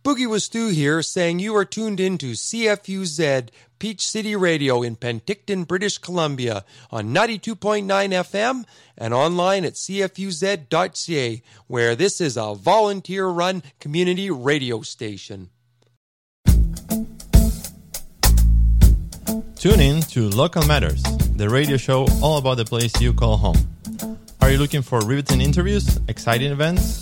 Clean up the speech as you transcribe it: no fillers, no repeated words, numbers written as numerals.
Boogie with Stu here, saying you are tuned in to CFUZ Peach City Radio in Penticton, British Columbia on 92.9 FM and online at cfuz.ca, where this is a volunteer-run community radio station. Tune in to Local Matters, the radio show all about the place you call home. Are you looking for riveting interviews, exciting events,